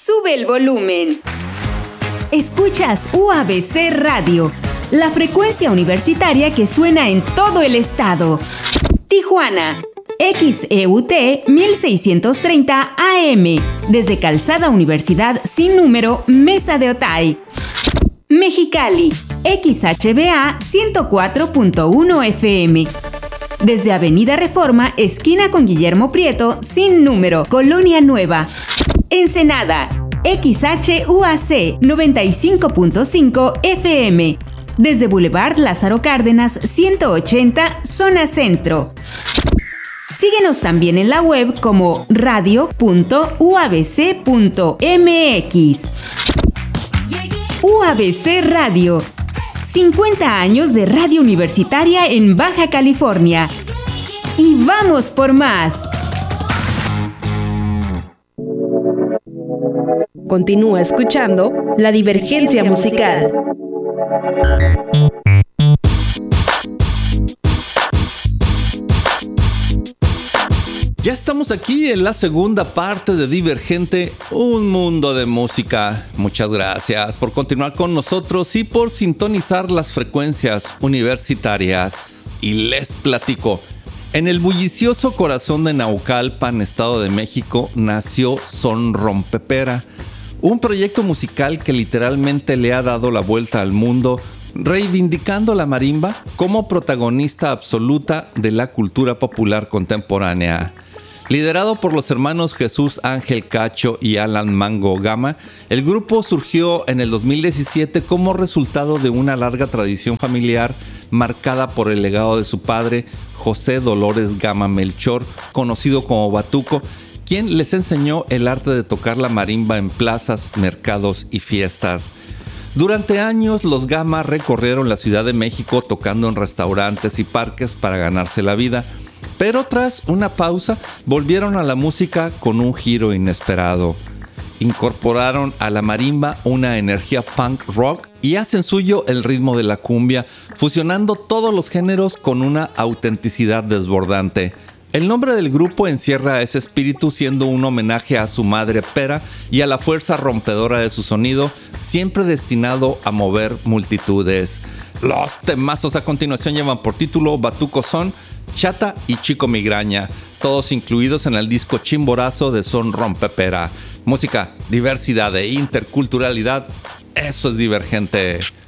Sube el volumen. Escuchas UABC Radio, la frecuencia universitaria que suena en todo el estado. Tijuana, XEUT 1630 AM, desde Calzada Universidad sin número, Mesa de Otay. Mexicali, XHBA 104.1 FM, desde Avenida Reforma, esquina con Guillermo Prieto, sin número, Colonia Nueva. Ensenada, XHUAC 95.5 FM, desde Boulevard Lázaro Cárdenas 180, zona centro. Síguenos también en la web como radio.uabc.mx. UABC Radio, 50 años de radio universitaria en Baja California. Y vamos por más. Continúa escuchando La Divergencia Musical. Ya estamos aquí en la segunda parte de Divergente, un mundo de música. Muchas gracias por continuar con nosotros y por sintonizar las frecuencias universitarias. Y les platico, en el bullicioso corazón de Naucalpan, Estado de México, nació Son Rompepera, un proyecto musical que literalmente le ha dado la vuelta al mundo, reivindicando la marimba como protagonista absoluta de la cultura popular contemporánea. Liderado por los hermanos Jesús Ángel Cacho y Alan Mango Gama, el grupo surgió en el 2017 como resultado de una larga tradición familiar marcada por el legado de su padre, José Dolores Gama Melchor, conocido como Batuco, quien les enseñó el arte de tocar la marimba en plazas, mercados y fiestas. Durante años, los Gama recorrieron la Ciudad de México tocando en restaurantes y parques para ganarse la vida, pero tras una pausa volvieron a la música con un giro inesperado. Incorporaron a la marimba una energía punk rock y hacen suyo el ritmo de la cumbia, fusionando todos los géneros con una autenticidad desbordante. El nombre del grupo encierra ese espíritu, siendo un homenaje a su madre Pera y a la fuerza rompedora de su sonido, siempre destinado a mover multitudes. Los temazos a continuación llevan por título Batuco Son, Chata y Chico Migraña, todos incluidos en el disco Chimborazo de Son Rompepera. Música, diversidad e interculturalidad, eso es Divergente.